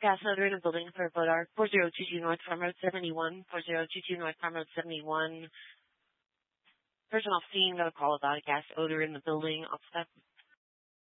Gas odor in a building for Bodar 4022 North Farm Road 71, 4022 North Farm Road 71. Person off scene got a call about a gas odor in the building. Officer.